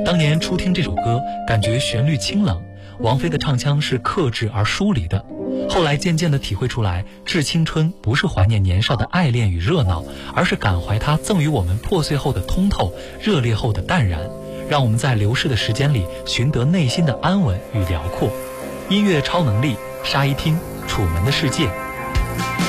当年初听这首歌，感觉旋律清冷，王菲的唱腔是克制而疏离的。后来渐渐地体会出来，致青春不是怀念年少的爱恋与热闹，而是感怀它赠予我们破碎后的通透，热烈后的淡然，让我们在流逝的时间里寻得内心的安稳与辽阔。音乐超能力，沙一听《楚门的世界》。